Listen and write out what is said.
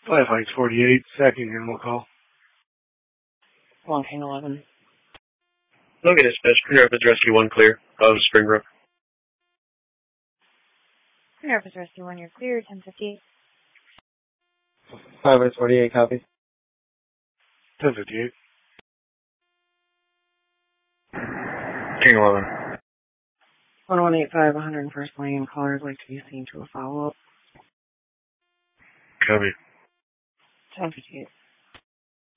5 Heights 48, second animal call. Long King 11. Logan Dispatch, Premier Rapids Rescue 1 clear. Springbrook. Premier Rapids Rescue 1, you're clear, 1058. 5 Heights 48, copy. 1058. King 11. 1185, 101st Lane. Caller would like to be seen to a follow-up. Copy. 1058.